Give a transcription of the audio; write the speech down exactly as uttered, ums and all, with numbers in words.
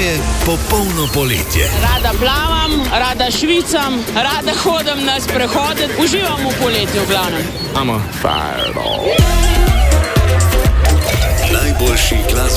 je popolno poletje. Rada plavam, rada švicam, rada hodim na sprehode, uživam v poletju v glavnem. I'm a fireball. Najboljši glasbeni